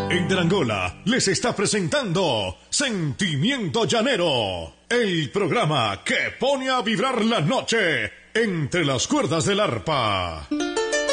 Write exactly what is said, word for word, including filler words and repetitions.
Ender Angola les está presentando Sentimiento Llanero, el programa que pone a vibrar la noche entre las cuerdas del arpa.